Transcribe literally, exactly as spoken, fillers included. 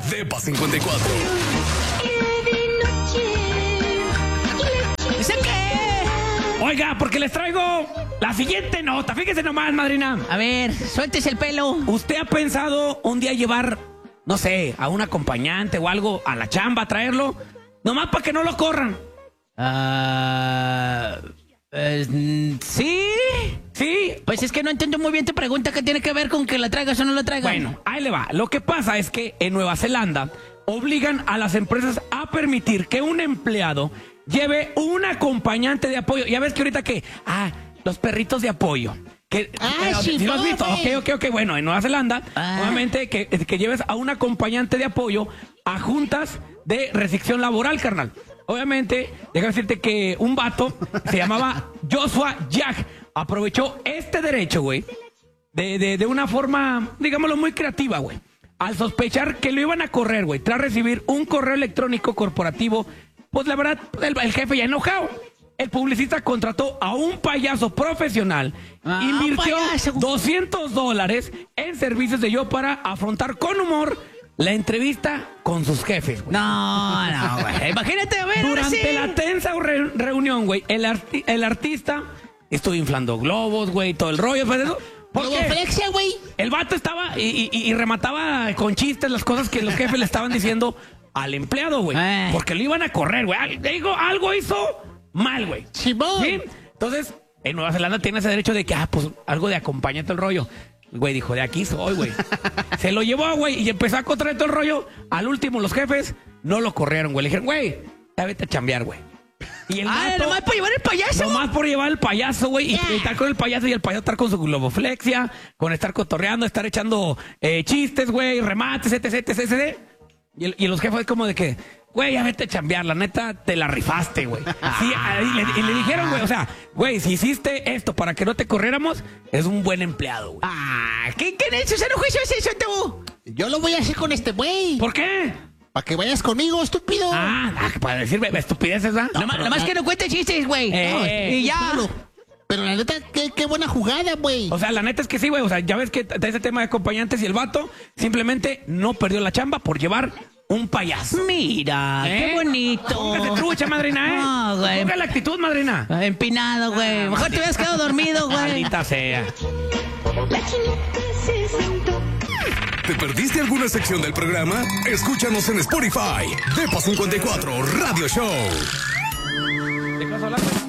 Depa cincuenta y cuatro. ¿Ese qué? Oiga, porque les traigo la siguiente nota. Fíjese nomás, madrina. A ver, suéltese el pelo. ¿Usted ha pensado un día llevar, no sé, a un acompañante o algo a la chamba, a traerlo? Nomás para que no lo corran. Ah... Uh, ¿Sí? ¿Sí? Pues es que no entiendo muy bien tu pregunta. ¿Qué tiene que ver con que la traigas o no la traigas? Bueno, ahí le va. Lo que pasa es que en Nueva Zelanda obligan a las empresas a permitir que un empleado lleve un acompañante de apoyo. Ya ves que ahorita que... Ah, los perritos de apoyo. Que, ah, eh, sí, ¿sí lo has visto? pobre. Ok, ok, ok. Bueno, en Nueva Zelanda, ah. nuevamente, que, que lleves a un acompañante de apoyo a juntas de restricción laboral, carnal. Obviamente, déjame decirte que un vato se llamaba Joshua Jack aprovechó este derecho, güey, de, de, de una forma, digámoslo, muy creativa, güey. Al sospechar que lo iban a correr, güey, tras recibir un correo electrónico corporativo, pues la verdad, el, el jefe ya enojado. El publicista contrató a un payaso profesional, ah, invirtió payaso. doscientos dólares en servicios de yo para afrontar con humor la entrevista con sus jefes, güey. No, no, güey. Imagínate, a ver, Durante sí. la tensa re reunión, güey, el, arti el artista estuvo inflando globos, güey, todo el rollo, pues eso. Globoflexia, güey. El vato estaba y, y, y remataba con chistes las cosas que los jefes le estaban diciendo al empleado, güey. Eh. Porque lo iban a correr, güey. Digo, algo hizo mal, güey. Simón. ¿Sí? Entonces, en Nueva Zelanda tiene ese derecho de que, ah, pues algo de acompañante el rollo. Güey, dijo, de aquí soy, güey. Se lo llevó, güey, y empezó a contraer todo el rollo. Al último, los jefes no lo corrieron, güey. Le dijeron, güey, ya vete a chambear, güey. Y el Ah, vato, nomás por llevar el payaso. nomás por llevar el payaso, güey, y, y estar con el payaso y el payaso estar con su globoflexia, con estar cotorreando, estar echando eh, chistes, güey, remates, etc, etc, etcétera. Y, el, y los jefes como de que, güey, ya vete a chambear, la neta, te la rifaste, güey. Sí, y, le, y le dijeron, güey, o sea, güey, si hiciste esto para que no te corriéramos, es un buen empleado, güey. Ah, ¿qué, qué es eso? ¿Juicio es eso, tú? Yo lo voy a hacer con este güey. ¿Por qué? Para que vayas conmigo, estúpido. Ah, ah, para decirme estupideces, ¿verdad? No, nomás, nomás que no cuente chistes, güey. Eh, y ya. Claro. Pero la neta, qué, qué buena jugada, güey. O sea, la neta es que sí, güey. O sea, ya ves que de ese tema de acompañantes y el vato simplemente no perdió la chamba por llevar un payaso. Mira, ¿Eh? qué bonito. Póngase trucha, madrina, ¿eh? No, güey. Ponga la actitud, madrina. Empinado, güey. Mejor te hubieras quedado dormido, güey. Maldita sea. La chinita se sentó. ¿Te perdiste alguna sección del programa? Escúchanos en Spotify. Depa cincuenta y cuatro Radio Show. ¿De qué vas a hablar, güey?